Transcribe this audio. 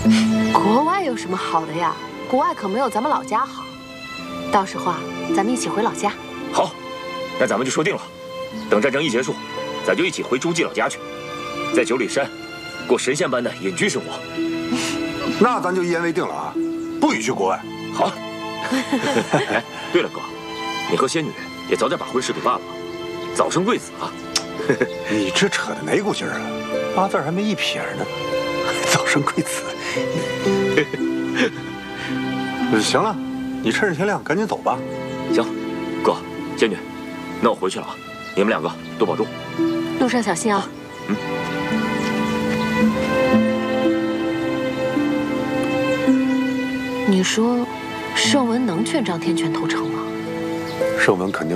国外有什么好的呀？国外可没有咱们老家好。到时候啊，咱们一起回老家。 好，那咱们就说定了，等战争一结束，咱就一起回朱记老家去，在九里山过神仙般的隐居生活。 那咱就一言为定了啊，不许去国外。 好。哎，对了，哥，你和仙女也早点把婚事给办了，早生贵子啊！ 你这扯的哪股劲儿啊？八字还没一撇呢，早生贵子。行了，你趁着天亮赶紧走吧。 行，哥，仙女，那我回去了啊，你们两个多保重， 路上小心啊。 嗯。 你说，盛文能劝张天泉投诚吗？ 盛文肯定。